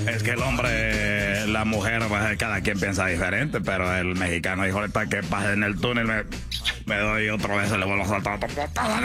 Es que el hombre, la mujer, pues, cada quien piensa diferente, pero el mexicano dijo ahorita que pase en el túnel, me doy otra vez y le vuelvo a saltar otra patada.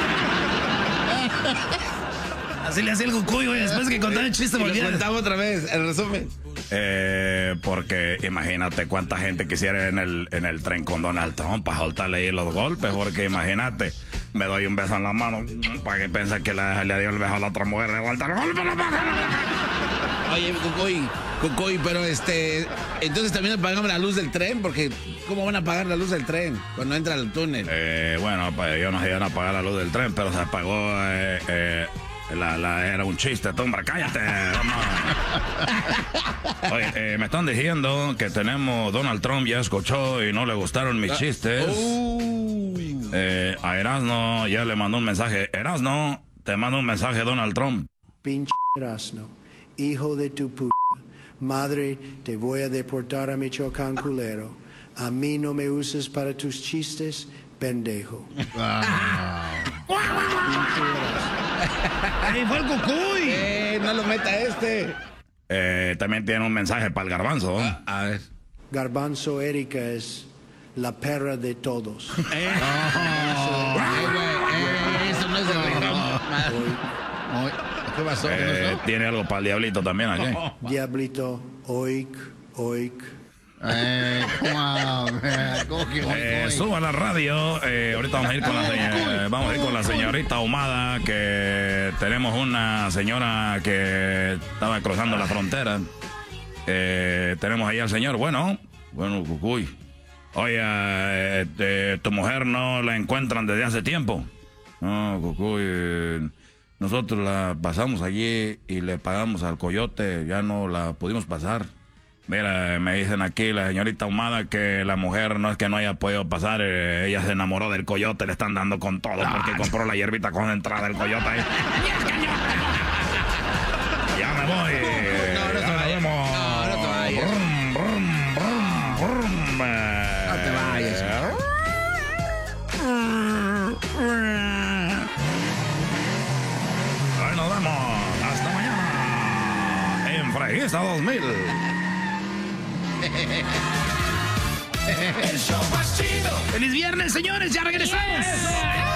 Así le hacía el Goku, güey, después que contaba el chiste volvía. Lo contaba otra vez, el resumen. Porque imagínate cuánta gente quisiera en el tren con Donald Trump para soltarle ahí los golpes, porque imagínate, me doy un beso en la mano para que piense que le dio el beso a la otra mujer, le vuelta el golpe en la mano. Oye, Cucuy, pero entonces también apagamos la luz del tren, porque ¿cómo van a apagar la luz del tren cuando entra al túnel? Bueno, pues yo no sé, iban a apagar la luz del tren, pero se apagó, era un chiste, tú, hombre, cállate. Oye, me están diciendo que tenemos, Donald Trump ya escuchó y no le gustaron mis chistes. A Erasno ya le mandó un mensaje. Erasno, te mando un mensaje, Donald Trump. Pinche Erasno, hijo de tu puta madre, te voy a deportar a Michoacán, culero. A mí no me uses para tus chistes, pendejo. ¡Ahí fue el Cucuy! No lo meta También tiene un mensaje para el Garbanzo. A ver. Garbanzo Erika es la perra de todos. Eso no es de ¿Qué pasó? Tiene algo para el Diablito también aquí. Diablito, oik. ¿Cómo que Suba la radio. Ahorita vamos a ir con la señorita Ahumada, que tenemos una señora que estaba cruzando la frontera. Tenemos ahí al señor. Bueno, Cucuy. Oye, tu mujer no la encuentran desde hace tiempo. No, Cucuy, nosotros la pasamos allí y le pagamos al coyote, ya no la pudimos pasar. Mira, me dicen aquí la señorita Ahumada que la mujer no es que no haya podido pasar, ella se enamoró del coyote, le están dando con todo porque compró la hierbita concentrada del coyote ahí. Ya me voy. No te vayas. No te vayas. Ahí nos vemos. Hasta mañana. En Freguesa 2000. ¡Feliz viernes, señores! ¡Ya regresamos!